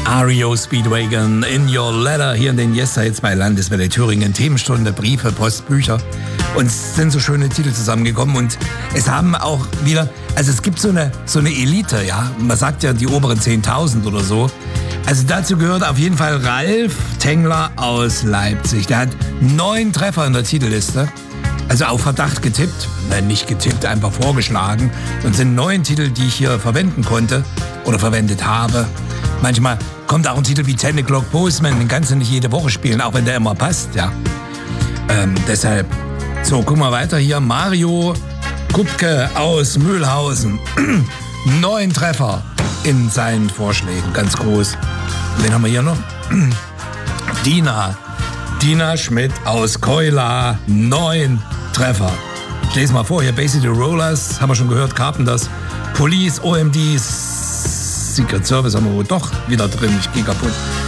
REO Speedwagon, In Your Letter, hier in den Yes-Sites bei Landeswelle Thüringen, Themenstunde, Briefe, Post, Bücher. Und es sind so schöne Titel zusammengekommen und es haben auch wieder, also es gibt so eine Elite, ja, man sagt ja die oberen 10.000 oder so. Also dazu gehört auf jeden Fall Ralf Tengler aus Leipzig. Der hat 9 Treffer in der Titelliste. Also auf Verdacht getippt, nein, nicht getippt, einfach vorgeschlagen. Und sind 9 Titel, die ich hier verwenden konnte oder verwendet habe. Manchmal kommt auch ein Titel wie 10 O'Clock Postman, den kannst du nicht jede Woche spielen, auch wenn der immer passt, ja. Deshalb, so, guck mal weiter hier. Mario Kupke aus Mühlhausen. 9 Treffer in seinen Vorschlägen, ganz groß. Wen haben wir hier noch? Dina Schmidt aus Keula, 9 Treffer. Ich lese mal vor, hier Bay City Rollers, haben wir schon gehört, Carpenters, Police, OMD, Secret Service haben wir wohl doch wieder drin, ich gehe kaputt.